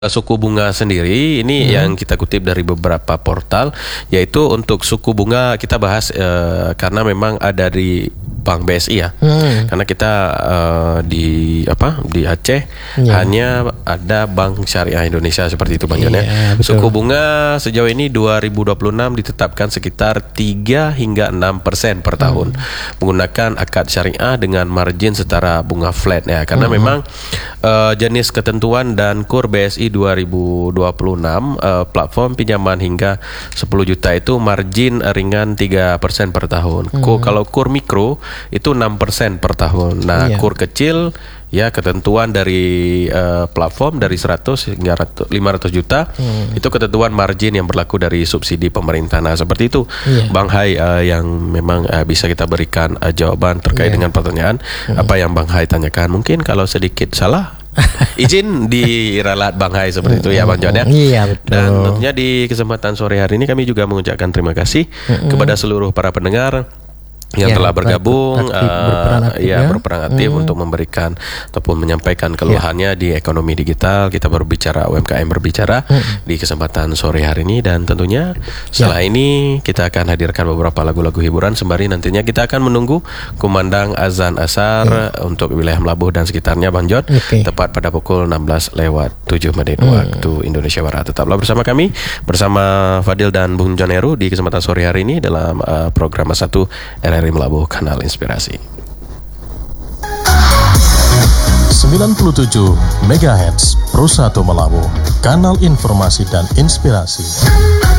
Suku bunga sendiri ini yang kita kutip dari beberapa portal, yaitu untuk suku bunga kita bahas karena memang ada di Bank BSI ya. Karena kita di Aceh hanya ada Bank Syariah Indonesia seperti itu Bang Jon ya. Suku bunga sejauh ini 2026 ditetapkan sekitar 3 hingga 6% per tahun menggunakan akad syariah dengan margin setara bunga flat ya. Karena memang jenis ketentuan dan kur BSI 2026 platform pinjaman hingga 10 juta itu margin ringan 3% per tahun. Kalau kur mikro itu 6% per tahun. Nah, kur kecil ya ketentuan dari platform dari 100 hingga 500 juta itu ketentuan margin yang berlaku dari subsidi pemerintah. Nah, seperti itu Bang Hai yang memang bisa kita berikan jawaban terkait dengan pertanyaan apa yang Bang Hai tanyakan. Mungkin kalau sedikit salah izin diralat Bang Hai seperti itu ya Bang Jon ya. Iya, betul. Dan tentunya di kesempatan sore hari ini kami juga mengucapkan terima kasih kepada seluruh para pendengar yang telah bergabung berperan aktif untuk memberikan ataupun menyampaikan keluhannya di ekonomi digital. Kita berbicara UMKM berbicara di kesempatan sore hari ini, dan tentunya setelah ini kita akan hadirkan beberapa lagu-lagu hiburan sembari nantinya kita akan menunggu kumandang azan asar untuk wilayah Melabuh dan sekitarnya Bang Jon tepat pada pukul 16:07 waktu Indonesia Barat. Tetaplah bersama kami, bersama Fadil dan Bung Jon Heru di kesempatan sore hari ini dalam program 1 RRI Melabuh, Kanal Inspirasi 97 MHz Pro 1 Melabuh, Kanal Informasi dan Inspirasi.